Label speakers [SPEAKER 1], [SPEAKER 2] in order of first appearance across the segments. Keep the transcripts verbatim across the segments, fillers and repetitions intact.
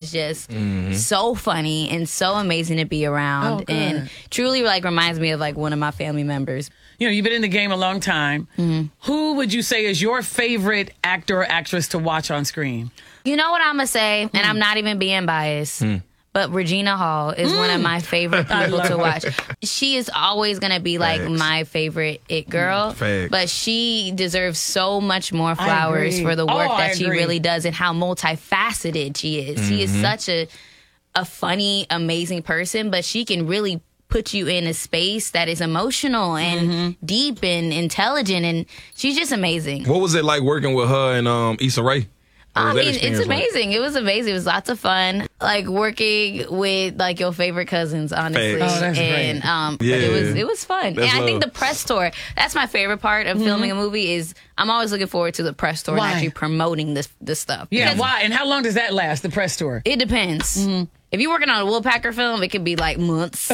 [SPEAKER 1] is just mm-hmm. so funny and so amazing to be around, oh, and truly like reminds me of like one of my family members.
[SPEAKER 2] You know, you've been in the game a long time. Mm-hmm. Who would you say is your favorite actor or actress to watch on screen?
[SPEAKER 1] You know what I'm gonna say, mm. and I'm not even being biased. Mm. But Regina Hall is mm. one of my favorite people to watch. She is always going to be like Facts. my favorite it girl. Facts. But she deserves so much more flowers for the work oh, that she really does and how multifaceted she is. Mm-hmm. She is such a a funny, amazing person, but she can really put you in a space that is emotional and mm-hmm. deep and intelligent, and she's just amazing.
[SPEAKER 3] What was it like working with her and um, Issa Rae?
[SPEAKER 1] I mean, it's amazing. Like? It was amazing. It was lots of fun. Like working with like your favorite cousins, honestly.
[SPEAKER 2] Oh, that's
[SPEAKER 1] and
[SPEAKER 2] great.
[SPEAKER 1] um yeah. it was it was fun.
[SPEAKER 3] That's
[SPEAKER 1] and I
[SPEAKER 3] love.
[SPEAKER 1] think the press tour, that's my favorite part of mm-hmm. filming a movie is I'm always looking forward to the press tour
[SPEAKER 2] why?
[SPEAKER 1] and actually promoting this this stuff.
[SPEAKER 2] Yeah, because why? And how long does that last, the press tour?
[SPEAKER 1] It depends. Mm-hmm. If you're working on a Woolpacker film, it could be like months. you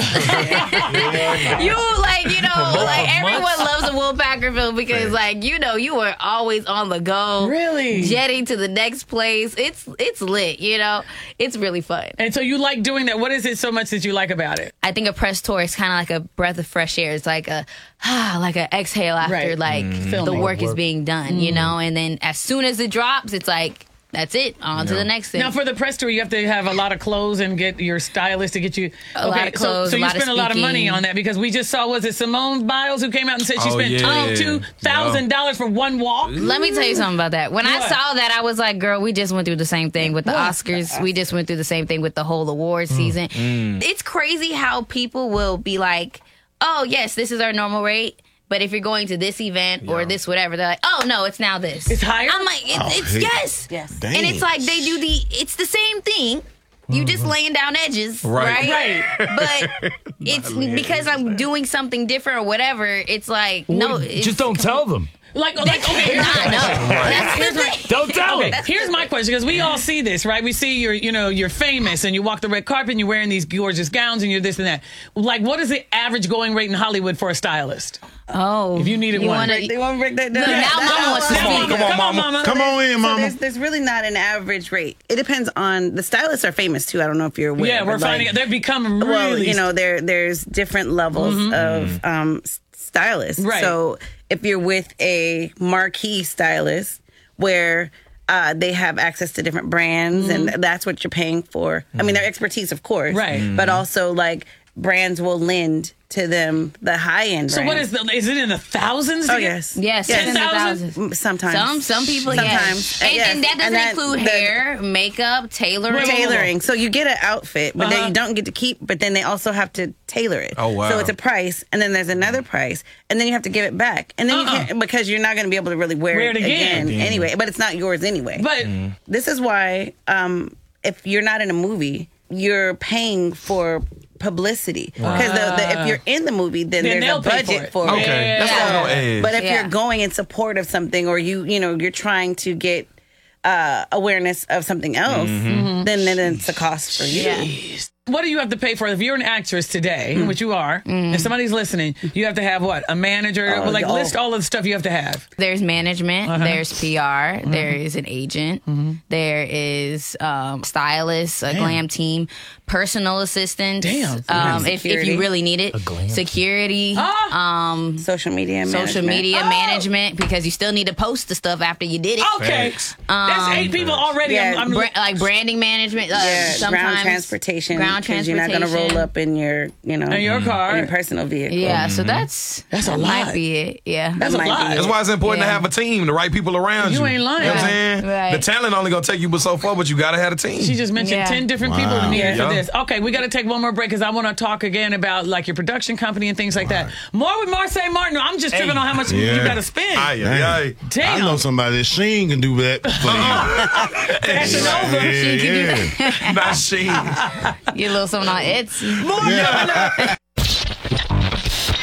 [SPEAKER 1] like, you know, like everyone loves a Woolpacker film because like, you know, you are always on the go.
[SPEAKER 2] Really?
[SPEAKER 1] Jetting to the next place. It's it's lit, you know? It's really fun.
[SPEAKER 2] And so you like doing that. What is it so much that you like about it?
[SPEAKER 1] I think a press tour is kind of like a breath of fresh air. It's like a, ah, like an exhale after
[SPEAKER 2] right.
[SPEAKER 1] like
[SPEAKER 2] mm.
[SPEAKER 1] the work is being done, mm. you know? And then as soon as it drops, it's like, that's it. On yeah. to the next thing.
[SPEAKER 2] Now, for the press tour, you have to have a lot of clothes and get your stylist to get you.
[SPEAKER 1] A
[SPEAKER 2] okay,
[SPEAKER 1] lot of clothes.
[SPEAKER 2] So, so
[SPEAKER 1] a
[SPEAKER 2] you
[SPEAKER 1] lot
[SPEAKER 2] spent
[SPEAKER 1] of
[SPEAKER 2] a lot of money on that because we just saw, was it Simone Biles who came out and said she
[SPEAKER 3] oh,
[SPEAKER 2] spent
[SPEAKER 3] yeah.
[SPEAKER 2] twenty-two thousand dollars yeah. for one walk?
[SPEAKER 1] Let me tell you something about that. When
[SPEAKER 2] what?
[SPEAKER 1] I saw that, I was like, girl, we just went through the same thing with the what? Oscars. We just went through the same thing with the whole award mm. season. Mm. It's crazy how people will be like, oh, yes, this is our normal rate. But if you're going to this event yeah. or this whatever, they're like, oh, no, it's now this.
[SPEAKER 2] It's higher?
[SPEAKER 1] I'm like, it,
[SPEAKER 4] oh,
[SPEAKER 1] it's
[SPEAKER 4] hey.
[SPEAKER 1] yes.
[SPEAKER 2] Yes.
[SPEAKER 1] Dang. And it's like they do the, it's the same thing. You just mm-hmm. laying down edges, right?
[SPEAKER 2] Right.
[SPEAKER 1] right. But it's because I'm doing something different or whatever, it's like,
[SPEAKER 5] well,
[SPEAKER 1] no. It's,
[SPEAKER 5] just don't tell them.
[SPEAKER 2] Like, like okay,
[SPEAKER 1] nah, no. That's
[SPEAKER 2] here's my,
[SPEAKER 5] don't tell
[SPEAKER 2] okay,
[SPEAKER 5] them.
[SPEAKER 2] Here's my question, because we all see this, right? We see you're, you know, you're famous and you walk the red carpet and you're wearing these gorgeous gowns and you're this and that. Like, what is the average going rate in Hollywood for a stylist?
[SPEAKER 1] Oh,
[SPEAKER 2] if you needed
[SPEAKER 1] you
[SPEAKER 2] one,
[SPEAKER 1] wanna,
[SPEAKER 6] they want to break that down.
[SPEAKER 1] Look, now Mama wants to
[SPEAKER 3] come on, come on,
[SPEAKER 2] come on, mama.
[SPEAKER 4] Come on in, mama.
[SPEAKER 6] So there's, there's really not an average rate. It depends on the stylists are famous too. I don't know if you're aware.
[SPEAKER 2] Yeah, we're finding
[SPEAKER 6] like,
[SPEAKER 2] they've become really.
[SPEAKER 6] Well, you know, there there's different levels mm-hmm. of um, stylists.
[SPEAKER 2] Right.
[SPEAKER 6] So if you're with a marquee stylist where uh, they have access to different brands mm-hmm. and that's what you're paying for. Mm-hmm. I mean, their expertise, of course,
[SPEAKER 2] right? Mm-hmm.
[SPEAKER 6] But also like brands will lend to them the high end.
[SPEAKER 2] So
[SPEAKER 6] brands.
[SPEAKER 2] what is the? Is it in the thousands?
[SPEAKER 6] Oh yes,
[SPEAKER 1] yes,
[SPEAKER 6] yes.
[SPEAKER 1] in the thousands.
[SPEAKER 6] Sometimes
[SPEAKER 1] some some people
[SPEAKER 6] sometimes
[SPEAKER 1] yes. and,
[SPEAKER 6] yes.
[SPEAKER 1] and that doesn't
[SPEAKER 6] and that,
[SPEAKER 1] include
[SPEAKER 6] the,
[SPEAKER 1] hair, makeup, tailoring.
[SPEAKER 6] Tailoring. So you get an outfit, but
[SPEAKER 2] uh-huh.
[SPEAKER 6] then you don't get to keep. But then they also have to tailor it.
[SPEAKER 3] Oh wow!
[SPEAKER 6] So it's a price, and then there's another price, and then you have to give it back, and then uh-uh. you can't because you're not going to be able to really wear,
[SPEAKER 2] wear
[SPEAKER 6] it
[SPEAKER 2] it again.
[SPEAKER 6] again anyway. But it's not yours anyway.
[SPEAKER 2] But
[SPEAKER 6] mm. this is why um, if you're not in a movie, you're paying for publicity because uh, if you're in the movie then,
[SPEAKER 2] then
[SPEAKER 6] there's a budget for it,
[SPEAKER 3] for it. Okay,
[SPEAKER 2] yeah.
[SPEAKER 3] that's
[SPEAKER 6] yeah.
[SPEAKER 3] all yeah.
[SPEAKER 6] But if
[SPEAKER 1] yeah.
[SPEAKER 6] you're going in support of something or you you know you're trying to get uh, awareness of something else mm-hmm. then then it's a cost for you.
[SPEAKER 1] Yeah.
[SPEAKER 2] What do you have to pay for if you're an actress today, mm. which you are, mm. if somebody's listening, you have to have what? A manager?
[SPEAKER 6] Uh,
[SPEAKER 2] well, like
[SPEAKER 6] oh.
[SPEAKER 2] list all of the stuff you have to have.
[SPEAKER 1] There's management,
[SPEAKER 2] uh-huh.
[SPEAKER 1] there's P R, mm-hmm. there is an agent, mm-hmm. there is um, stylist, a Damn. glam team, personal assistant.
[SPEAKER 2] Damn.
[SPEAKER 1] Um, if, if you really need it. Security.
[SPEAKER 2] Ah.
[SPEAKER 1] Um,
[SPEAKER 6] social media
[SPEAKER 1] Social
[SPEAKER 6] management.
[SPEAKER 1] media
[SPEAKER 2] oh.
[SPEAKER 1] management because you still need to post the stuff after you did it.
[SPEAKER 2] Okay. Um, That's eight people already.
[SPEAKER 6] Yeah.
[SPEAKER 2] I'm, I'm
[SPEAKER 1] Bra- like branding management. Uh,
[SPEAKER 6] yeah,
[SPEAKER 1] sometimes
[SPEAKER 6] ground transportation.
[SPEAKER 1] Ground transportation.
[SPEAKER 6] You're not going to roll up in your, you know,
[SPEAKER 2] in your car,
[SPEAKER 6] in your personal vehicle.
[SPEAKER 1] Yeah, so that's
[SPEAKER 2] that's a
[SPEAKER 1] that
[SPEAKER 2] lot.
[SPEAKER 1] Might be it. Yeah,
[SPEAKER 2] that's
[SPEAKER 6] that
[SPEAKER 2] a lot.
[SPEAKER 3] That's why it's important
[SPEAKER 1] yeah.
[SPEAKER 3] to have a team, the right people around you.
[SPEAKER 2] You ain't lying.
[SPEAKER 3] You know what I'm saying?
[SPEAKER 1] Right.
[SPEAKER 3] The talent only gonna take you but so far, but you gotta have a team.
[SPEAKER 2] She just mentioned
[SPEAKER 1] Yeah.
[SPEAKER 2] ten different
[SPEAKER 4] Wow.
[SPEAKER 2] people needed
[SPEAKER 3] Yeah.
[SPEAKER 2] for this. Okay, we got to take one more break because I want to talk again about like your production company and things like that. More with Marsai Martin. I'm just tripping on how much
[SPEAKER 4] Yeah.
[SPEAKER 2] you got to spend.
[SPEAKER 3] Aye, aye, aye.
[SPEAKER 2] Damn.
[SPEAKER 4] I know somebody that Sheen can do that for you.
[SPEAKER 2] Dash it over.
[SPEAKER 4] Yeah,
[SPEAKER 1] She can do
[SPEAKER 4] yeah.
[SPEAKER 1] that.
[SPEAKER 3] Not she.
[SPEAKER 1] Get a little something on Etsy.
[SPEAKER 2] More coming up.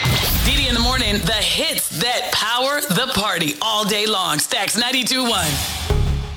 [SPEAKER 7] Didi in the morning, the hits that power the party all day long. Stacks ninety-two point one.